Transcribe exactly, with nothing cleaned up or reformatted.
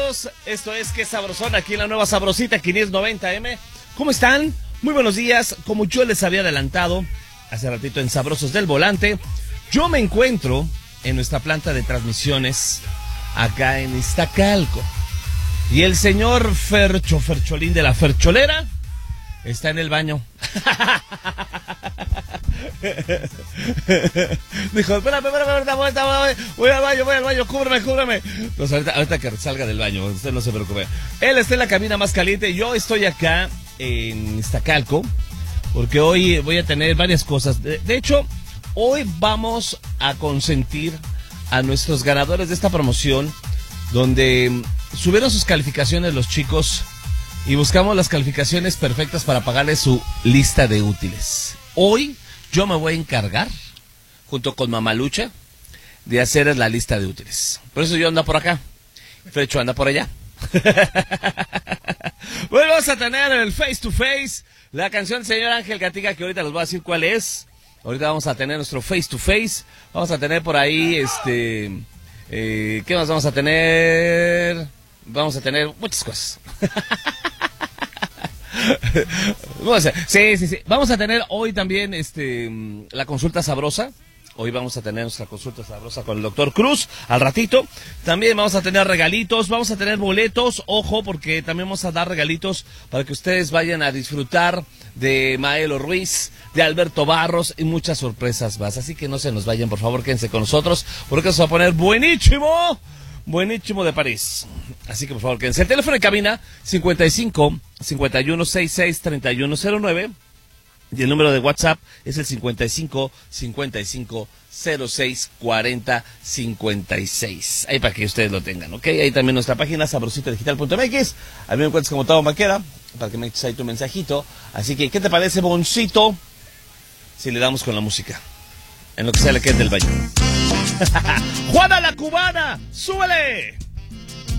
todos, esto es Qué Sabrosón, aquí en la nueva Sabrosita quinientos noventa eme. ¿Cómo están? Muy buenos días. Como yo les había adelantado hace ratito en Sabrosos del Volante, yo me encuentro en nuestra planta de transmisiones acá en Iztacalco. Y el señor Fercho, Fercholín de la Fercholera, está en el baño. Dijo, espérame, espérame, espérame, voy, voy, voy al baño, voy al baño, cúbreme, cúbreme. Pues ahorita, ahorita que salga del baño, usted no se preocupe. Él está en la cabina más caliente, yo estoy acá en Iztacalco, porque hoy voy a tener varias cosas. De, de hecho, hoy vamos a consentir a nuestros ganadores de esta promoción, donde subieron sus calificaciones los chicos y buscamos las calificaciones perfectas para pagarles su lista de útiles. Hoy yo me voy a encargar, junto con Mamalucha, de hacer la lista de útiles. Por eso yo ando por acá, Frecho anda por allá. Bueno, vamos a tener el face to face, la canción del señor Ángel Gatica, que ahorita les voy a decir cuál es. Ahorita vamos a tener nuestro face to face. Vamos a tener por ahí, este... Eh, ¿qué más vamos a tener? Vamos a tener muchas cosas. Vamos a, sí, sí, sí. Vamos a tener hoy también este la consulta sabrosa. Hoy vamos a tener nuestra consulta sabrosa con el doctor Cruz al ratito. También vamos a tener regalitos, vamos a tener boletos. Ojo, porque también vamos a dar regalitos para que ustedes vayan a disfrutar de Maelo Ruiz, de Alberto Barros y muchas sorpresas más. Así que no se nos vayan, por favor, quédense con nosotros, porque eso va a poner buenísimo. Buenísimo de París. Así que por favor quédense. El teléfono de cabina cincuenta y cinco, cincuenta y uno, sesenta y seis, treinta y uno cero nueve. Y el número de WhatsApp es el cincuenta y cinco, cincuenta y cinco, cero seis, cuarenta, cincuenta y seis. Ahí para que ustedes lo tengan, ¿ok? Ahí también nuestra página sabrosita digital punto eme equis. A mí me encuentras como Tavo Maqueda, para que me eches ahí tu mensajito. Así que, ¿qué te parece, Boncito, si le damos con la música? En lo que sea le quede del baño. ¡Juana la Cubana! ¡Súbele!